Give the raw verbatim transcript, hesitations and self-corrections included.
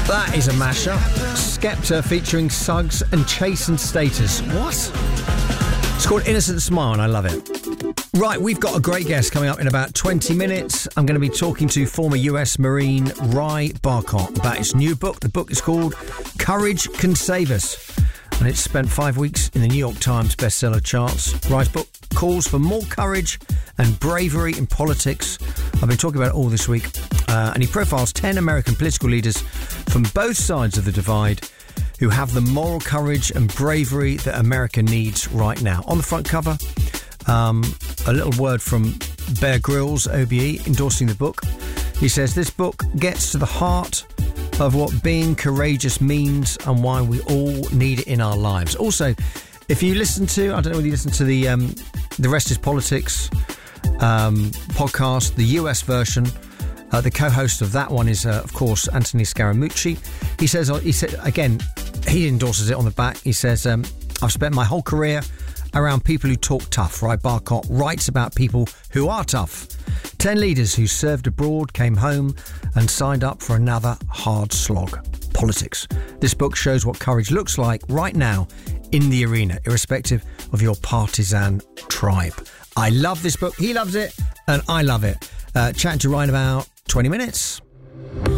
That is a mashup. Skepta featuring Suggs and Chase and Status. What? It's called Innocent Smile and I love it. Right, we've got a great guest coming up in about twenty minutes. I'm going to be talking to former U S Marine Ry Barkott about his new book. The book is called Courage Can Save Us, and it's spent five weeks in the New York Times bestseller charts. Ry's book calls for more courage and bravery in politics. I've been talking about it all this week. Uh, and he profiles ten American political leaders from both sides of the divide who have the moral courage and bravery that America needs right now. On the front cover, um, a little word from Bear Grylls, O B E, endorsing the book. He says, this book gets to the heart of what being courageous means and why we all need it in our lives. Also, if you listen to, I don't know whether you listen to the um, The Rest is Politics um, podcast, the U S version, uh, the co-host of that one is, uh, of course, Anthony Scaramucci. He says, he said again, he endorses it on the back. He says, um, I've spent my whole career around people who talk tough. Ry Barkott writes about people who are tough. Ten leaders who served abroad, came home and signed up for another hard slog. Politics. This book shows what courage looks like right now in the arena, irrespective of your partisan tribe. I love this book. He loves it and I love it. Uh, chatting to Ry in about twenty minutes.